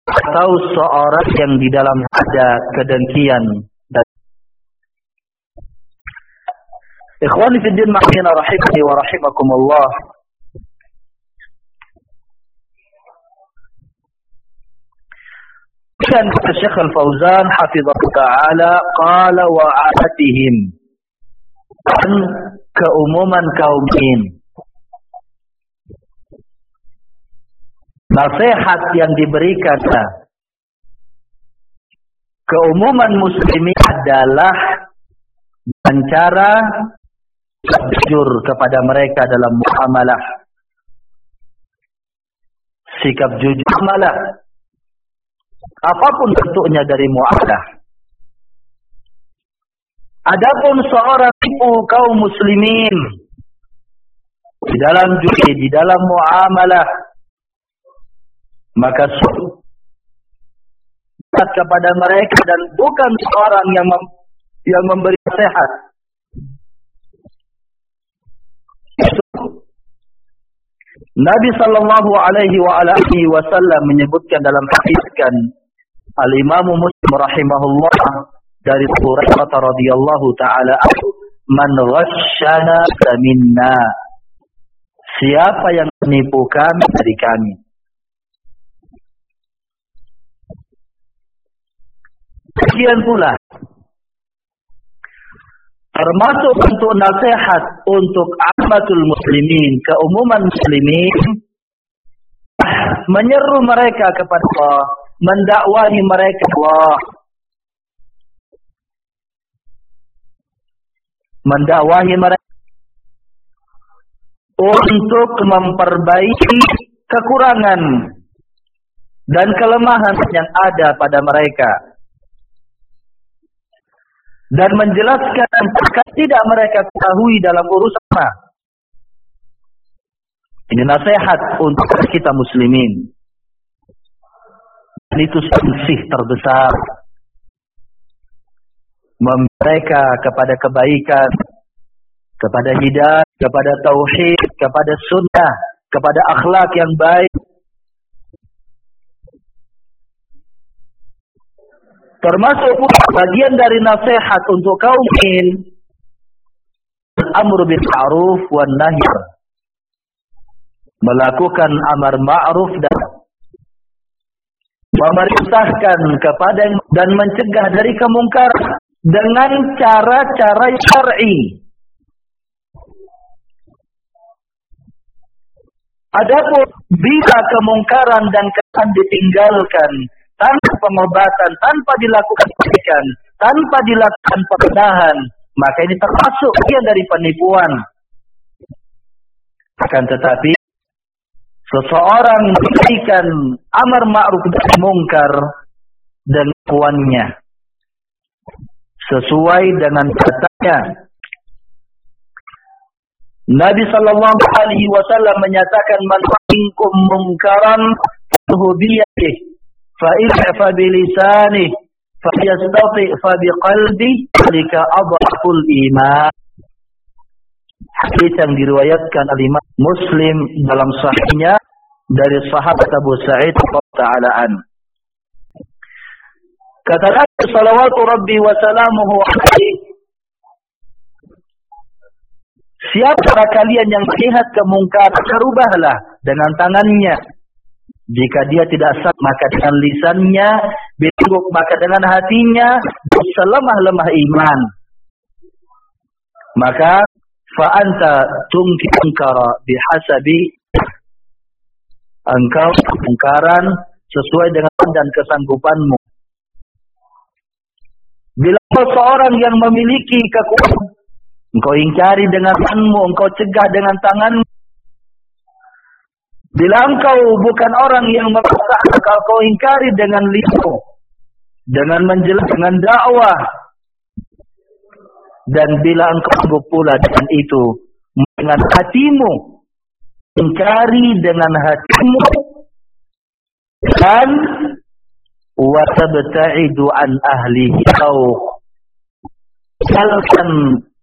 atau seorang yang di dalam ada kedengkian. Ikhwani fi din ma'ina rahimani wa rahimakumullah. Dan Syekh Al-Fauzan hafizahullah ta'ala qala wa 'adatihim, dan keumuman kaum ini. Nasihat yang diberikan keumuman muslimin adalah dengan cara jujur kepada mereka dalam muamalah, sikap jujur muamalah apapun bentuknya dari muamalah. Adapun seorang tipu kaum muslimin di dalam judi, di dalam muamalah, maka suruh kepada mereka dan bukan seorang yang memberi nasihat. Nabi sallallahu alaihi wasallam menyebutkan dalam hadiskan Al-Imam Muslim rahimahullah dari Abu Hurairah radhiyallahu taala anhu, man ghasyana minna, siapa yang menipu kami dari kami. Demikian pula termasuk untuk nasihat untuk ammatul muslimin, keumuman muslimin, menyeru mereka kepada Allah, mendakwahi mereka Allah, mendakwahi mereka untuk memperbaiki kekurangan dan kelemahan yang ada pada mereka, dan menjelaskan jika tidak mereka ketahui dalam urusan. Ini nasihat untuk kita muslimin. Dan itu sih terbesar, mereka kepada kebaikan, kepada hidayah, kepada tauhid, kepada sunnah, kepada akhlak yang baik. Termasuk bagian dari nasihat untuk kaum muslimin, amr bil ma'ruf wan nahy, melakukan amar ma'ruf dan memerintahkan kepada dan mencegah dari kemungkaran dengan cara-cara syar'i. Adapun bila kemungkaran dan kesalahan ditinggalkan tanpa pengobatan, tanpa dilakukan pendidikan, tanpa dilakukan pemenahan, maka ini termasuk bagian dari penipuan. Akan tetapi seseorang memberikan amar ma'ruf nahi mungkar dengan kuannya sesuai dengan katanya. Nabi sallallahu alaihi wasallam menyatakan, man minkum mungkaran biyadihi fa idza fa bilisanihi fa yastati fa biqalbi lika adhaful iman. Hadis yang diriwayatkan oleh Muslim dalam sahihnya dari sahabat Abu Sa'id radhiyallahu anhu. Kata Nabi sallallahu rabbi wa salamuhu alaihi, siapa kalian yang melihat kemungkaran, berubahlah dengan tangannya. Jika dia tidak sah, maka dengan lisannya, bila maka dengan hatinya, selemah-lemah iman. Maka fa anta tunkara bihasabi, engkau kemungkaran sesuai dengan dan kesanggupanmu. Bila seorang yang memiliki kekuatan, engkau ingkari dengan tanganmu, engkau cegah dengan tanganmu. Bila engkau bukan orang yang memaksa, engkau ingkari dengan lisanmu, dengan menjelaskan, dengan dakwah. Dan bila engkau sanggup pula dengan itu, dengan hatimu, ingkari dengan hatimu, dan wa tabta'idu an ahlihi, tinggalkan